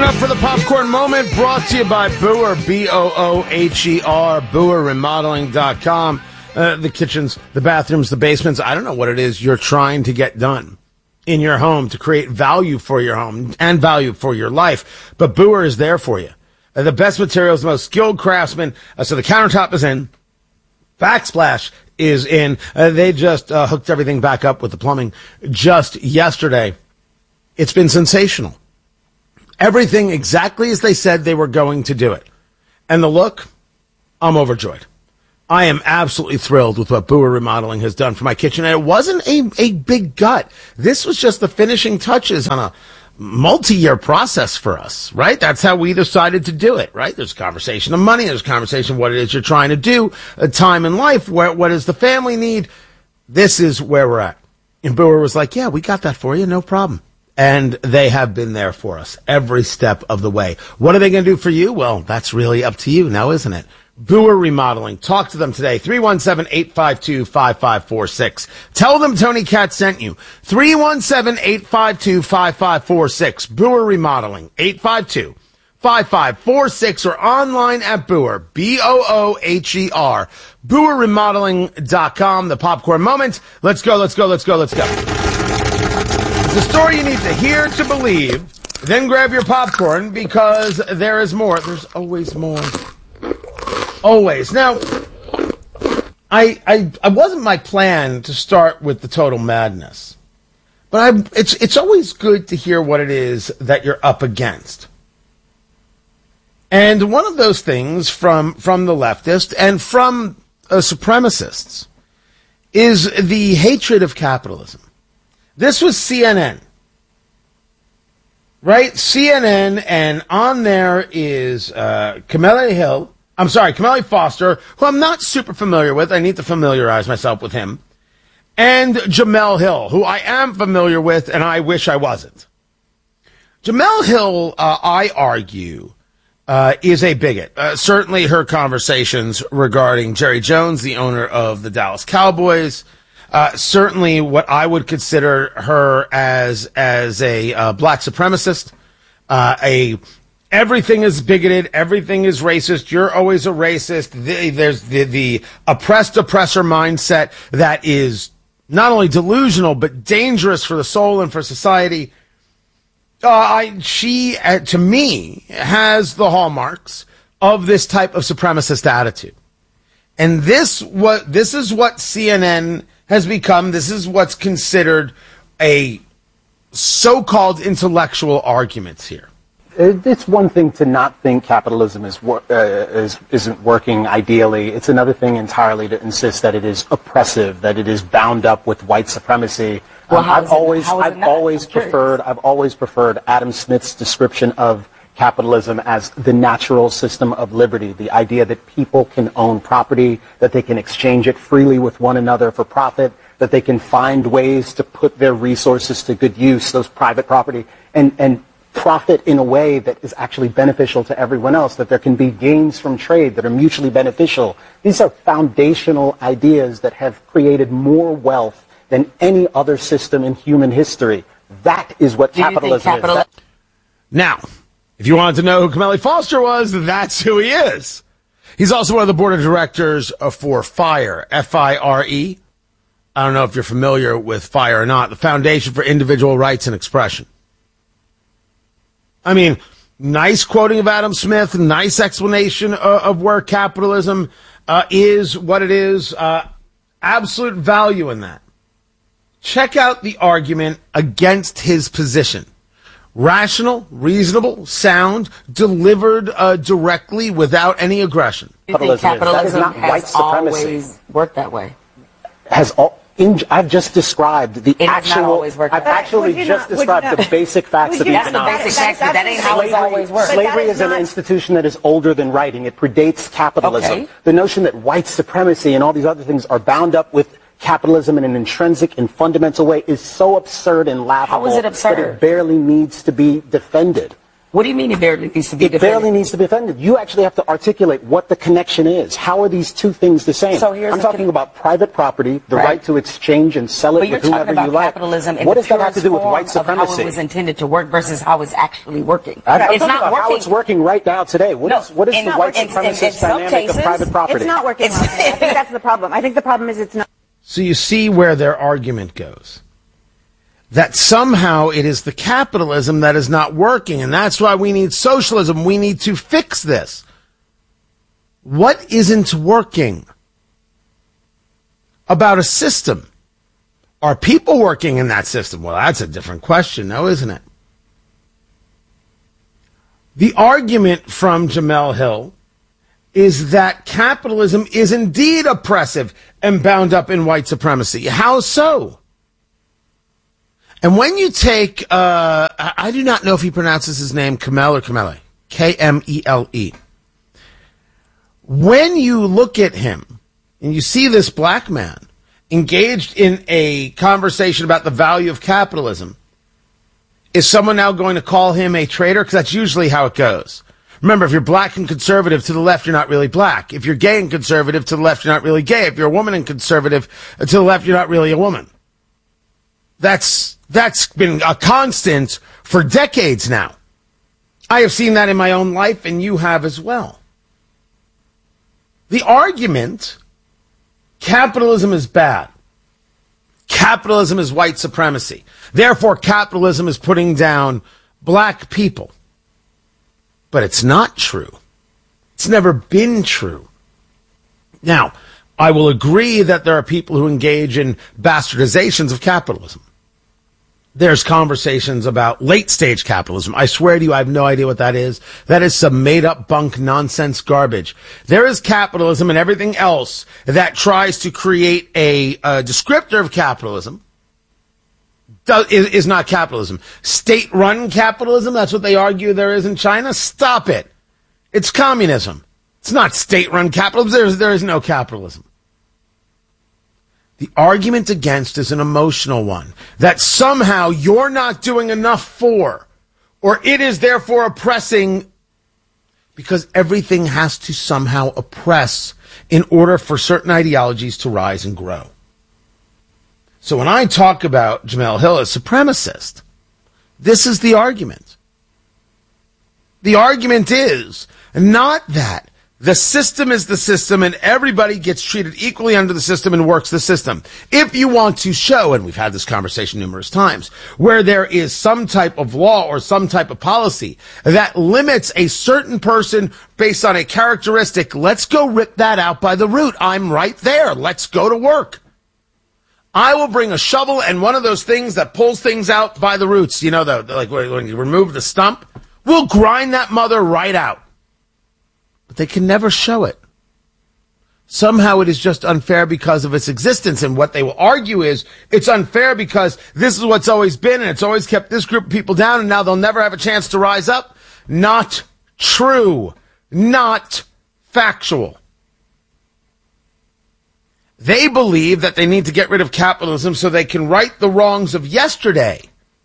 up for the popcorn moment, brought to you by Booher, B-O-O-H-E-R, BooherRemodeling.com. The kitchens, the bathrooms, the basements, I don't know what it is you're trying to get done in your home to create value for your home and value for your life. But Booher is there for you. The best materials, the most skilled craftsmen. So the countertop is in. Backsplash is in. They just hooked everything back up with the plumbing just yesterday. It's been sensational. Everything exactly as they said they were going to do it. And the look, I'm overjoyed. I am absolutely thrilled with what Booher Remodeling has done for my kitchen. And it wasn't a big gut. This was just the finishing touches on a multi-year process for us, right? That's how we decided to do it, right? There's a conversation of money. There's a conversation of what it is you're trying to do, a time in life, what does the family need? This is where we're at. And Booher was like, yeah, we got that for you, no problem. And they have been there for us every step of the way. What are they going to do for you? Well, that's really up to you now, isn't it? Booher Remodeling. Talk to them today. 317-852-5546. Tell them Tony Katz sent you. 317-852-5546. Booher Remodeling. 852-5546 or online at Booher. B-O-O-H-E-R. BooherRemodeling.com. The popcorn moment. Let's go. It's a story you need to hear to believe. Then grab your popcorn because there is more. There's always more. Always. Now, I wasn't my plan to start with the total madness, but it's always good to hear what it is that you're up against. And one of those things from the leftist and from supremacists is the hatred of capitalism. This was CNN, right? CNN, and on there is Kameli Foster, who I'm not super familiar with. I need to familiarize myself with him. And Jemele Hill, who I am familiar with, and I wish I wasn't. Jemele Hill, I argue, is a bigot. Certainly her conversations regarding Jerry Jones, the owner of the Dallas Cowboys, certainly what I would consider her as a black supremacist, everything is bigoted, everything is racist, you're always a racist. There's the oppressed oppressor mindset that is not only delusional but dangerous for the soul and for society. She to me has the hallmarks of this type of supremacist attitude. And this is what CNN has become. This is what's considered a so-called intellectual arguments here. It's one thing to not think capitalism isn't working ideally. It's another thing entirely to insist that it is oppressive, that it is bound up with white supremacy. Well, I've always preferred Adam Smith's description of capitalism as the natural system of liberty, the idea that people can own property, that they can exchange it freely with one another for profit, that they can find ways to put their resources to good use, those private property, and profit in a way that is actually beneficial to everyone else, that there can be gains from trade that are mutually beneficial. These are foundational ideas that have created more wealth than any other system in human history. That is what capitalism is. Now, if you wanted to know who Kameli Foster was, that's who he is. He's also one of the board of directors for FIRE, F-I-R-E. I don't know if you're familiar with FIRE or not, the Foundation for Individual Rights and Expression. I mean, nice quoting of Adam Smith, nice explanation of where capitalism is, what it is, absolute value in that. Check out the argument against his position. Rational, reasonable, sound, delivered directly without any aggression. Capitalism has always worked that way. I've just described the actual. I've actually just described the basic facts of economics. That's the basic facts, but that ain't how it's always worked. Slavery is an institution that is older than writing. It predates capitalism. Okay. The notion that white supremacy and all these other things are bound up with capitalism in an intrinsic and fundamental way is so absurd and laughable How is it absurd? that it barely needs to be defended. What do you mean it barely needs to be defended? It barely needs to be defended. You actually have to articulate what the connection is. How are these two things the same? So I'm talking about private property, the right to exchange and sell it with whomever you like. Capitalism what does that have to do with white supremacy? How it was intended to work versus how it's actually working. I'm it's not working. How it's working right now today. What is the white supremacist dynamic of private property? It's not working. I think that's the problem. I think the problem is it's not. So you see where their argument goes. That somehow it is the capitalism that is not working, and that's why we need socialism. We need to fix this. What isn't working about a system? Are people working in that system? Well, that's a different question, though, isn't it? The argument from Jemele Hill is that capitalism is indeed oppressive and bound up in white supremacy. How so? And when you take, I do not know if he pronounces his name Kamel or Kamele, Kmele. When you look at him and you see this black man engaged in a conversation about the value of capitalism, is someone now going to call him a traitor? Because that's usually how it goes. Remember, if you're black and conservative to the left, you're not really black. If you're gay and conservative to the left, you're not really gay. If you're a woman and conservative to the left, you're not really a woman. That's been a constant for decades now. I have seen that in my own life, and you have as well. The argument, capitalism is bad. Capitalism is white supremacy. Therefore, capitalism is putting down black people. But it's not true. It's never been true. Now, I will agree that there are people who engage in bastardizations of capitalism. There's conversations about late-stage capitalism. I swear to you, I have no idea what that is. That is some made-up bunk nonsense garbage. There is capitalism and everything else that tries to create a descriptor of capitalism is not capitalism. State-run capitalism, that's what they argue there is in China. Stop it. It's communism. It's not state-run capitalism. There is no capitalism. The argument against is an emotional one, that somehow you're not doing enough for, or it is therefore oppressing, because everything has to somehow oppress in order for certain ideologies to rise and grow. So when I talk about Jemele Hill as supremacist, this is the argument. The argument is not that the system is the system and everybody gets treated equally under the system and works the system. If you want to show, and we've had this conversation numerous times, where there is some type of law or some type of policy that limits a certain person based on a characteristic, let's go rip that out by the root. I'm right there. Let's go to work. I will bring a shovel and one of those things that pulls things out by the roots. You know, like when you remove the stump, we'll grind that mother right out. But they can never show it. Somehow it is just unfair because of its existence. And what they will argue is it's unfair because this is what's always been and it's always kept this group of people down and now they'll never have a chance to rise up. Not true. Not factual. They believe that they need to get rid of capitalism so they can right the wrongs of yesterday.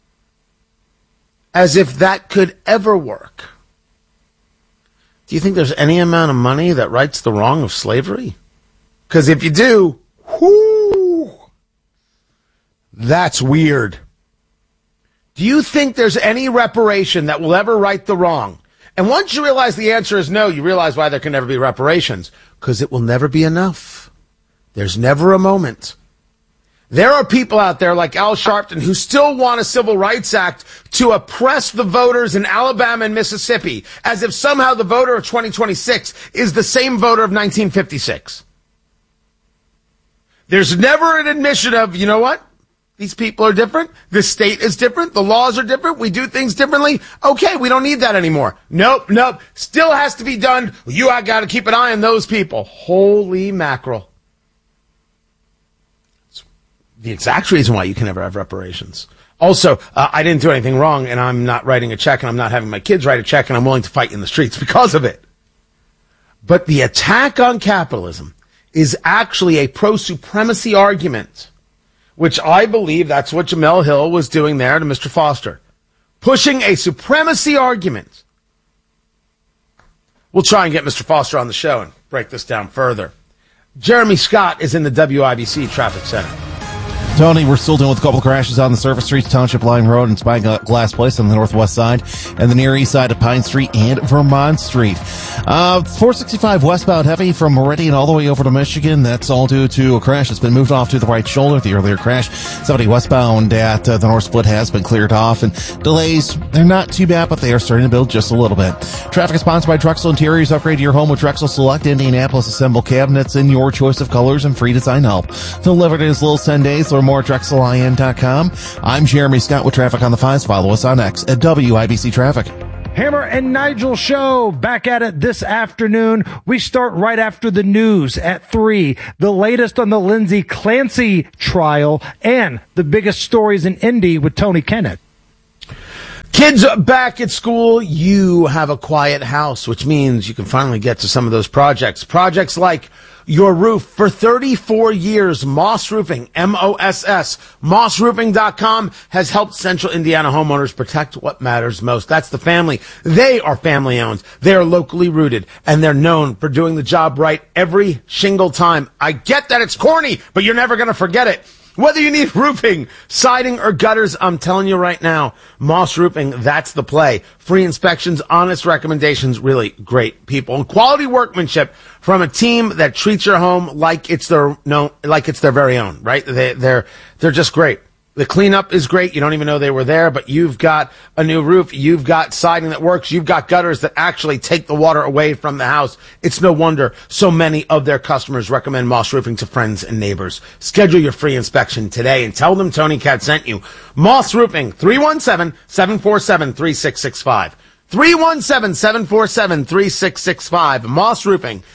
As if that could ever work. Do you think there's any amount of money that rights the wrong of slavery? Because if you do, whoo, that's weird. Do you think there's any reparation that will ever right the wrong? And once you realize the answer is no, you realize why there can never be reparations. Because it will never be enough. There's never a moment. There are people out there like Al Sharpton who still want a Civil Rights Act to oppress the voters in Alabama and Mississippi, as if somehow the voter of 2026 is the same voter of 1956. There's never an admission of, you know what? These people are different. The state is different. The laws are different. We do things differently. Okay, we don't need that anymore. Nope. Still has to be done. I got to keep an eye on those people. Holy mackerel. The exact reason why you can never have reparations. Also, I didn't do anything wrong, and I'm not writing a check, and I'm not having my kids write a check, and I'm willing to fight in the streets because of it. But the attack on capitalism is actually a pro-supremacy argument, which I believe that's what Jemele Hill was doing there to Mr. Foster. pushing a supremacy argument. We'll try and get Mr. Foster on the show and break this down further. Jeremy Scott is in the WIBC Traffic Center. Tony, we're still dealing with a couple of crashes on the surface streets, Township Line Road and Spyglass Place on the northwest side, and the near east side of Pine Street and Vermont Street. 465 westbound heavy from Meridian all the way over to Michigan. That's all due to a crash that's been moved off to the right shoulder. The earlier crash, 70 westbound at the North Split has been cleared off, and delays, they're not too bad, but they are starting to build just a little bit. Traffic is sponsored by Drexel Interiors. Upgrade your home with Drexel Select Indianapolis Assemble Cabinets in your choice of colors and free design help. Delivered in as little as 10 days. Learn more at DrexelIN.com. I'm Jeremy Scott with Traffic on the Fives. Follow us on X at WIBC Traffic. Hammer and Nigel show back at it this afternoon. We start right after the news at 3. The latest on the Lindsay Clancy trial and the biggest stories in Indy with Tony Kennett. Kids back at school, you have a quiet house, which means you can finally get to some of those projects. Projects like your roof. For 34 years, Moss Roofing, M-O-S-S, mossroofing.com has helped Central Indiana homeowners protect what matters most. That's the family. They are family owned. They are locally rooted, and they're known for doing the job right every single time. I get that it's corny, but you're never going to forget it. Whether you need roofing, siding, or gutters, I'm telling you right now, Moss Roofing, that's the play. Free inspections, honest recommendations, really great people. And quality workmanship from a team that treats your home like it's their very own, right? They're just great. The cleanup is great. You don't even know they were there, but you've got a new roof. You've got siding that works. You've got gutters that actually take the water away from the house. It's no wonder so many of their customers recommend Moss Roofing to friends and neighbors. Schedule your free inspection today and tell them Tony Cat sent you. Moss Roofing, 317-747-3665. 317-747-3665. Moss Roofing,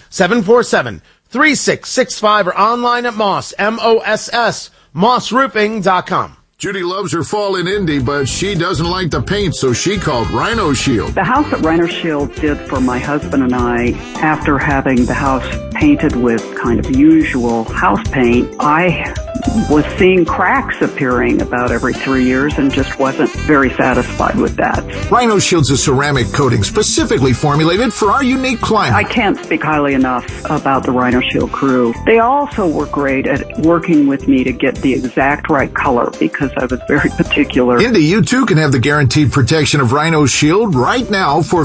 747-3665, or online at Moss, M-O-S-S, mossroofing.com. Judy loves her fall in Indy, but she doesn't like the paint, so she called Rhino Shield. The house that Rhino Shield did for my husband and I, after having the house painted with kind of usual house paint, I was seeing cracks appearing about every 3 years and just wasn't very satisfied with that. Rhino Shield's a ceramic coating specifically formulated for our unique climate. I can't speak highly enough about the Rhino Shield crew. They also were great at working with me to get the exact right color because I was very particular. Indy, you too can have the guaranteed protection of Rhino Shield right now for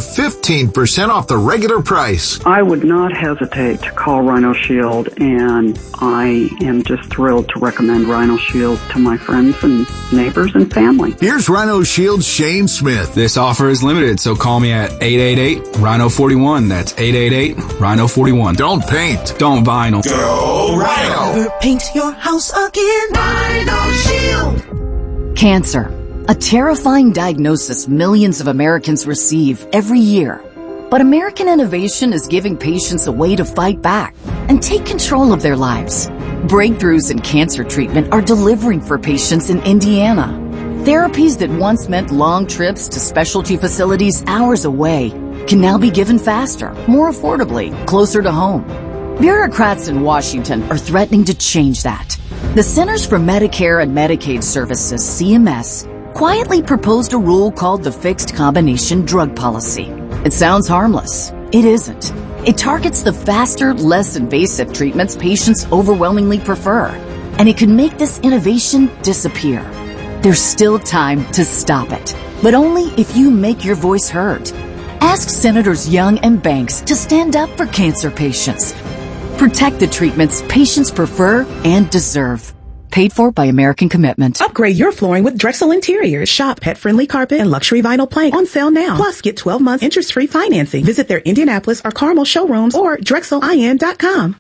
15% off the regular price. I would not hesitate to call Rhino Shield, and I am just thrilled to recommend Rhino Shield to my friends and neighbors and family. Here's Rhino Shield's Shane Smith. This offer is limited, so call me at 888-RHINO-41. That's 888-RHINO-41. Don't paint. Don't vinyl. Go Rhino. Never paint your house again. Rhino Shield. Cancer, a terrifying diagnosis millions of Americans receive every year. But American innovation is giving patients a way to fight back and take control of their lives. Breakthroughs in cancer treatment are delivering for patients in Indiana. Therapies that once meant long trips to specialty facilities hours away can now be given faster, more affordably, closer to home. Bureaucrats in Washington are threatening to change that. The Centers for Medicare and Medicaid Services, CMS, quietly proposed a rule called the Fixed Combination Drug Policy. It sounds harmless. It isn't. It targets the faster, less invasive treatments patients overwhelmingly prefer, and it could make this innovation disappear. There's still time to stop it, but only if you make your voice heard. Ask Senators Young and Banks to stand up for cancer patients. Protect the treatments patients prefer and deserve. Paid for by American Commitment. Upgrade your flooring with Drexel Interiors. Shop pet-friendly carpet and luxury vinyl plank on sale now. Plus, get 12 months interest-free financing. Visit their Indianapolis or Carmel showrooms or DrexelIN.com.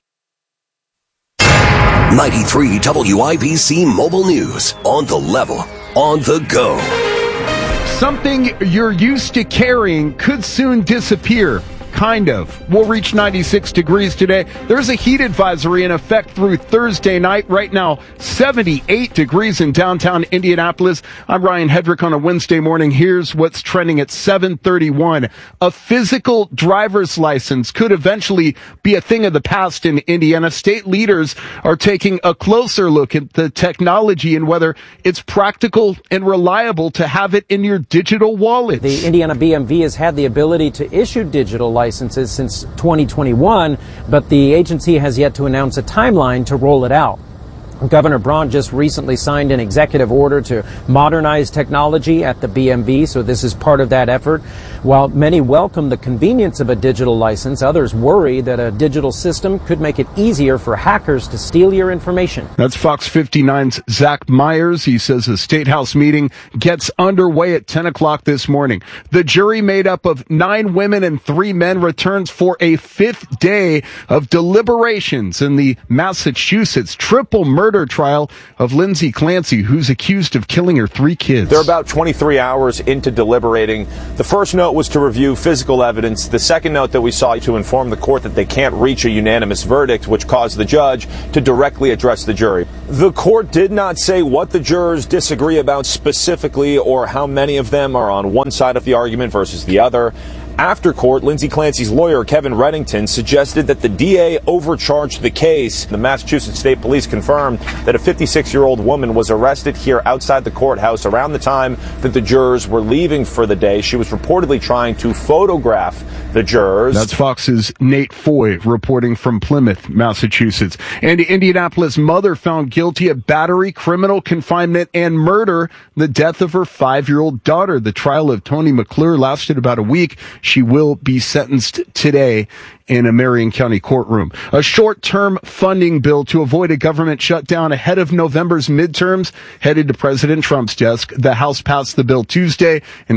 93 WIBC Mobile News. On the level. On the go. Something you're used to carrying could soon disappear. kind of. We'll reach 96 degrees today. There's a heat advisory in effect through Thursday night. Right now, 78 degrees in downtown Indianapolis. I'm Ryan Hedrick on a Wednesday morning. Here's what's trending at 7:31. A physical driver's license could eventually be a thing of the past in Indiana. State leaders are taking a closer look at the technology and whether it's practical and reliable to have it in your digital wallet. The Indiana BMV has had the ability to issue digital licenses since 2021, but the agency has yet to announce a timeline to roll it out. Governor Braun just recently signed an executive order to modernize technology at the BMV, so this is part of that effort. While many welcome the convenience of a digital license, others worry that a digital system could make it easier for hackers to steal your information. That's Fox 59's Zach Myers. He says a State House meeting gets underway at 10 o'clock this morning. The jury, made up of 9 women and 3 men, returns for a 5th day of deliberations in the Massachusetts triple murder trial of Lindsay Clancy, who's accused of killing her 3 kids. They're about 23 hours into deliberating. The first note was to review physical evidence. The second note that we saw to inform the court that they can't reach a unanimous verdict, which caused the judge to directly address the jury. The court did not say what the jurors disagree about specifically or how many of them are on one side of the argument versus the other. After court, Lindsay Clancy's lawyer, Kevin Reddington, suggested that the DA overcharged the case. The Massachusetts State Police confirmed that a 56-year-old woman was arrested here outside the courthouse around the time that the jurors were leaving for the day. She was reportedly trying to photograph the jurors. That's Fox's Nate Foy reporting from Plymouth, Massachusetts. And Indianapolis mother found guilty of battery, criminal confinement, and murder, the death of her 5-year-old daughter. The trial of Tony McClure lasted about a week. She will be sentenced today in a Marion County courtroom. A short-term funding bill to avoid a government shutdown ahead of November's midterms headed to President Trump's desk. The House passed the bill Tuesday in a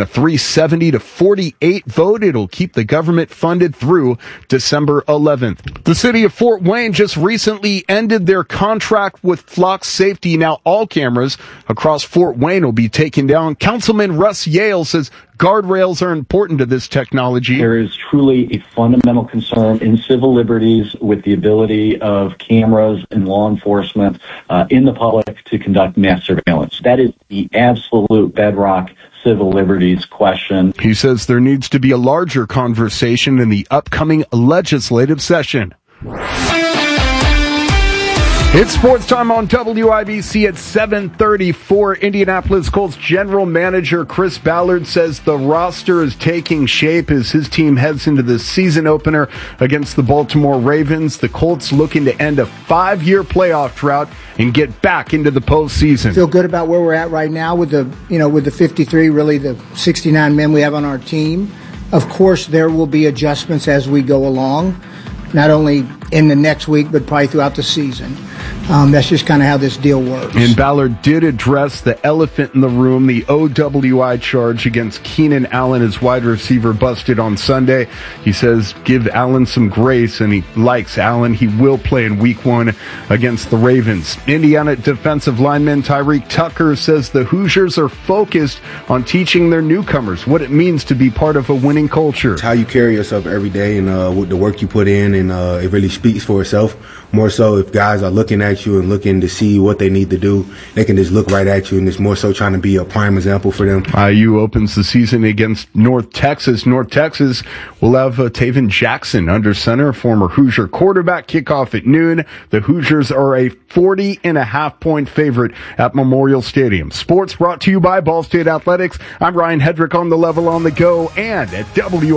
370-48 vote. It'll keep the government funded through December 11th. The city of Fort Wayne just recently ended their contract with Flock Safety. Now all cameras across Fort Wayne will be taken down. Councilman Russ Yale says guardrails are important to this technology. There is truly a fundamental concern in civil liberties with the ability of cameras and law enforcement in the public to conduct mass surveillance. That is the absolute bedrock civil liberties question. He says there needs to be a larger conversation in the upcoming legislative session. It's sports time on WIBC at 7:34. Indianapolis Colts general manager Chris Ballard says the roster is taking shape as his team heads into the season opener against the Baltimore Ravens. The Colts looking to end a 5-year playoff drought and get back into the postseason. Feel good about where we're at right now with the 53, really the 69 men we have on our team. Of course, there will be adjustments as we go along, not only in the next week, but probably throughout the season. That's just kind of how this deal works. And Ballard did address the elephant in the room, the OWI charge against Keenan Allen, his wide receiver, busted on Sunday. He says, give Allen some grace, and he likes Allen. He will play in week 1 against the Ravens. Indiana defensive lineman Tyreek Tucker says the Hoosiers are focused on teaching their newcomers what it means to be part of a winning culture. It's how you carry yourself every day and with the work you put in, and it really speaks for itself. More so if guys are looking at you and looking to see what they need to do, they can just look right at you, and it's more so trying to be a prime example for them. IU opens the season against North Texas. North Texas will have Taven Jackson under center, former Hoosier quarterback. Kickoff at noon. The Hoosiers are a 40.5-point favorite at Memorial Stadium. Sports brought to you by Ball State Athletics. I'm Ryan Hedrick on the level on the go and at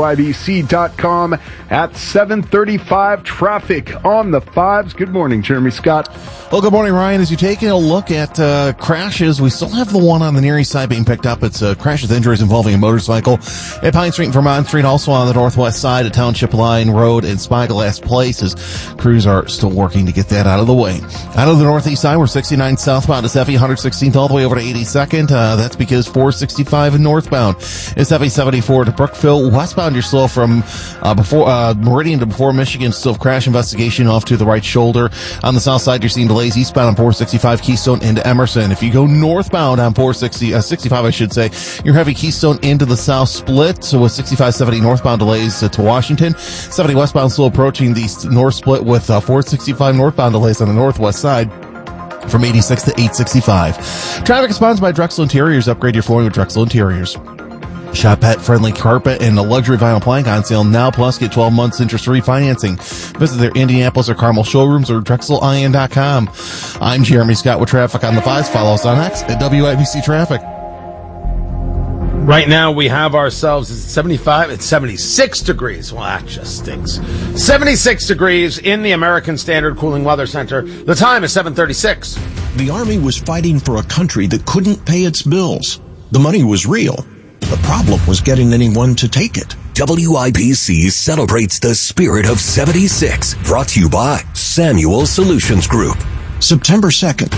WIBC.com at 7:35. Traffic on the 5s. Good morning, Jeremy Scott. Well, good morning, Ryan. As you're taking a look at crashes, we still have the one on the Near East Side being picked up. It's crashes with injuries involving a motorcycle at Pine Street and Vermont Street, also on the northwest side at Township Line Road and Spyglass Place, as crews are still working to get that out of the way. Out of the northeast side, we're 69 southbound is heavy, 116th all the way over to 82nd. That's because 465 northbound is heavy, 74 to Brookville. Westbound, you're slow from before Meridian to before Michigan. Still crash investigation off to the right shoulder. On the south side, you're seeing delays eastbound on 465 Keystone into Emerson. If you go northbound on 65, I should say, you're heavy Keystone into the South Split. So with 65-70 northbound delays to Washington, 70 westbound still approaching the North Split with 465 northbound delays on the northwest side from 86 to 865. Traffic is sponsored by Drexel Interiors. Upgrade your flooring with Drexel Interiors. Shop pet-friendly carpet and a luxury vinyl plank on sale now, plus get 12 months interest-free financing. Visit their Indianapolis or Carmel showrooms or DrexelIN.com. I'm Jeremy Scott with traffic on the 5s. Follow us on X at WIBC Traffic. Right now we have ourselves at 75, it's 76 degrees. Well, that just stinks. 76 degrees in the American Standard Cooling Weather Center. The time is 7:36. The Army was fighting for a country that couldn't pay its bills. The money was real. The problem was getting anyone to take it. WIBC celebrates the spirit of 76. Brought to you by Samuel Solutions Group. September 2nd,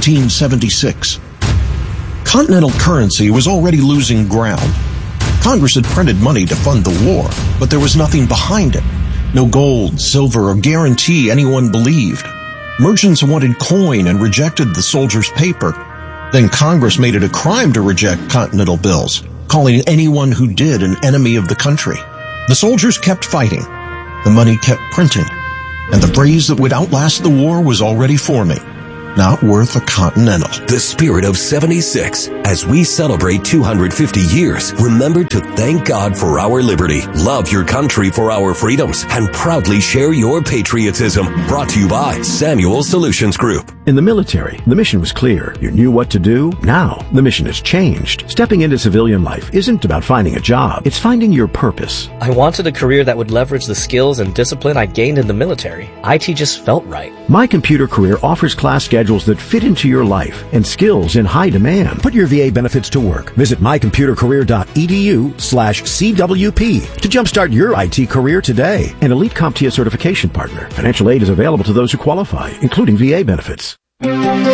1776. Continental currency was already losing ground. Congress had printed money to fund the war, but there was nothing behind it. No gold, silver, or guarantee anyone believed. Merchants wanted coin and rejected the soldiers' paper. Then Congress made it a crime to reject Continental bills, calling anyone who did an enemy of the country. The soldiers kept fighting. The money kept printing. And the phrase that would outlast the war was already forming. Not worth a Continental. The spirit of 76. As we celebrate 250 years, remember to thank God for our liberty, love your country for our freedoms, and proudly share your patriotism. Brought to you by Samuel Solutions Group. In the military, the mission was clear. You knew what to do. Now, the mission has changed. Stepping into civilian life isn't about finding a job. It's finding your purpose. I wanted a career that would leverage the skills and discipline I gained in the military. IT just felt right. My Computer Career offers class schedules that fit into your life and skills in high demand. Put your VA benefits to work. Visit mycomputercareer.edu/CWP to jumpstart your IT career today. An elite CompTIA certification partner. Financial aid is available to those who qualify, including VA benefits.